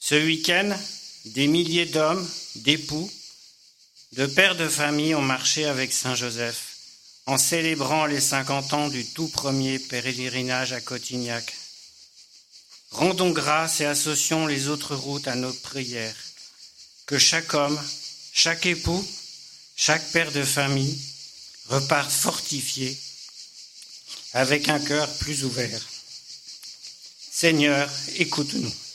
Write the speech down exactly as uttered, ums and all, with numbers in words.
Ce week-end, des milliers d'hommes, d'époux, de pères de famille ont marché avec Saint Joseph en célébrant les cinquante ans du tout premier pèlerinage à Cotignac. Rendons grâce et associons les autres routes à nos prières. Que chaque homme, chaque époux, chaque père de famille reparte fortifié avec un cœur plus ouvert. Seigneur, écoute-nous.